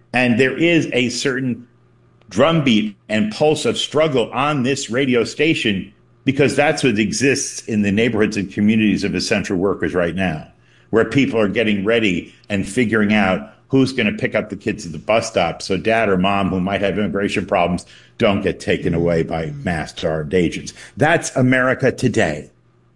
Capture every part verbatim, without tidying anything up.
And there is a certain drumbeat and pulse of struggle on this radio station because that's what exists in the neighborhoods and communities of essential workers right now, where people are getting ready and figuring out who's going to pick up the kids at the bus stop so dad or mom who might have immigration problems don't get taken away by masked armed agents. That's America today.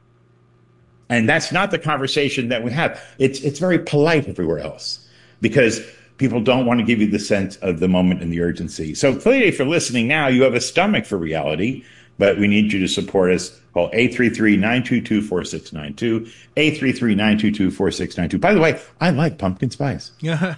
And that's not the conversation that we have. It's it's very polite everywhere else because people don't want to give you the sense of the moment and the urgency. So clearly, if you're listening now, you have a stomach for reality, but we need you to support us. Call eight three three, nine two two, four six nine two, eight three three, nine two two, four six nine two. By the way, I like pumpkin spice.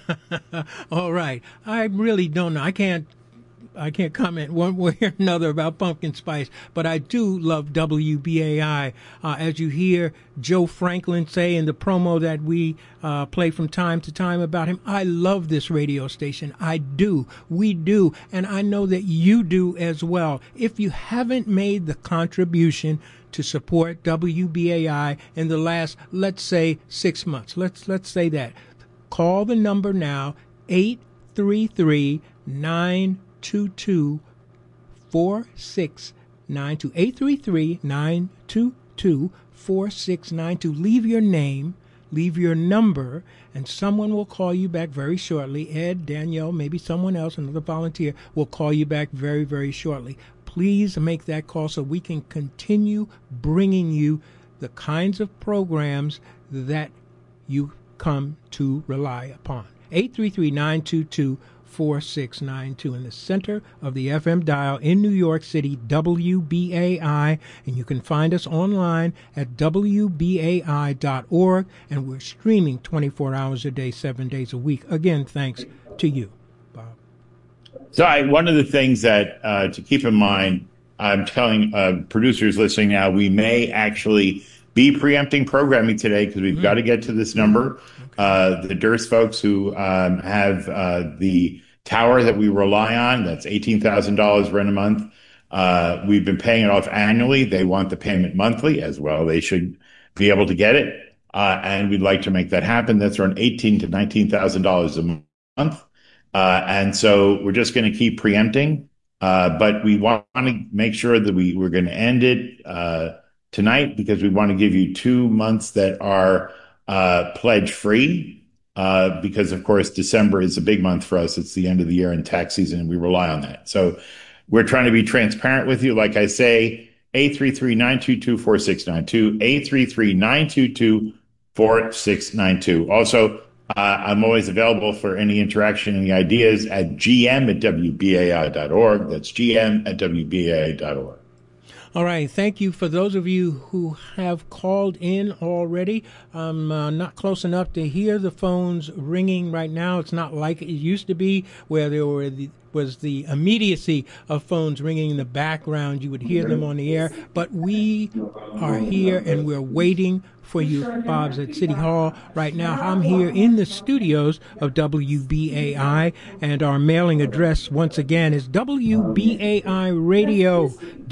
All right. I really don't know. I can't I can't comment one way or another about pumpkin spice, but I do love W B A I. Uh, as you hear Joe Franklin say in the promo that we uh, play from time to time about him, I love this radio station. I do. We do. And I know that you do as well. If you haven't made the contribution to support W B A I in the last, let's say, six months, let's let's say that, call the number now, eight three three, nine two two, four six nine two, eight three three, nine two two, four six nine two. Leave your name, leave your number, and someone will call you back very shortly. Ed, Danielle, maybe someone else, another volunteer, will call you back very, very shortly. Please make that call so we can continue bringing you the kinds of programs that you come to rely upon. eight three three, nine two two, four six nine two in the center of the F M dial in New York City, W B A I, and you can find us online at W B A I dot org, and we're streaming twenty-four hours a day, seven days a week. Again, thanks to you, Bob. So I, one of the things that uh, to keep in mind, I'm telling uh, producers listening now, we may actually be preempting programming today because we've mm-hmm. got to get to this number. Okay. Uh, the Durst folks who um, have uh, the tower that we rely on, that's eighteen thousand dollars rent a month. Uh, we've been paying it off annually. They want the payment monthly as well. They should be able to get it. Uh, and we'd like to make that happen. That's around eighteen thousand to nineteen thousand dollars a month. Uh, and so we're just going to keep preempting. Uh, but we want to make sure that we, we're going to end it uh, tonight because we want to give you two months that are uh, pledge free. Uh, because of course, December is a big month for us. It's the end of the year and tax season, and we rely on that. So we're trying to be transparent with you. Like I say, eight three three, nine two two, four six nine two, eight three three, nine two two, four six nine two. Also, uh, I'm always available for any interaction, any ideas at G M at W B A I dot org. That's G M at W B A I dot org. All right. Thank you for those of you who have called in already. I'm uh, not close enough to hear the phones ringing right now. It's not like it used to be where there were the, was the immediacy of phones ringing in the background. You would hear them on the air. But we are here and we're waiting for you, Bob's at City Hall. Right now, I'm here in the studios of W B A I, and our mailing address, once again, is W B A I Radio,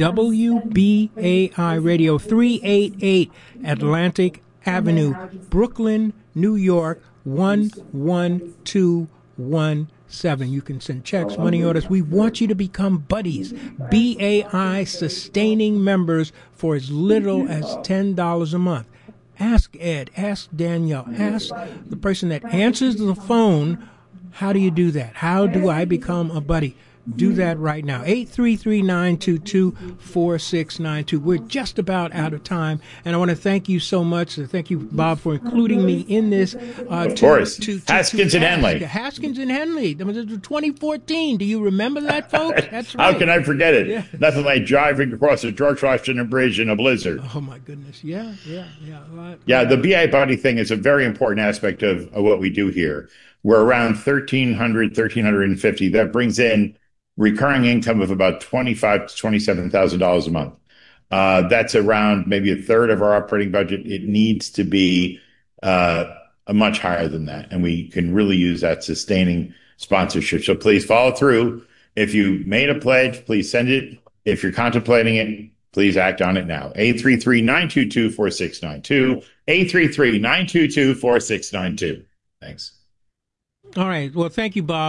W B A I Radio, three eighty-eight Atlantic Avenue, Brooklyn, New York, one one two one seven. You can send checks, money orders. We want you to become buddies, B A I sustaining members for as little as ten dollars a month. Ask Ed, ask Danielle, ask the person that answers the phone, how do you do that? How do I become a buddy? Do that right now. eight three three, nine two two, four six nine two. We're just about out of time, and I want to thank you so much. Thank you, Bob, for including me in this. Uh, of to, course. To, to, Haskins to and ask, Henley. Haskins and Henley. That was twenty fourteen. Do you remember that, folks? That's right. How can I forget it? Yeah. Nothing like driving across the George Washington Bridge in a blizzard. Oh, my goodness. Yeah, yeah, yeah. Right. Yeah, the B I buddy thing is a very important aspect of, of what we do here. We're around thirteen hundred, thirteen fifty. That brings in recurring income of about twenty-five thousand to twenty-seven thousand dollars a month. Uh, that's around maybe a third of our operating budget. It needs to be uh, a much higher than that, and we can really use that sustaining sponsorship. So please follow through. If you made a pledge, please send it. If you're contemplating it, please act on it now. eight three three, nine two two, four six nine two, eight three three, nine two two, four six nine two. Thanks. All right. Well, thank you, Bob.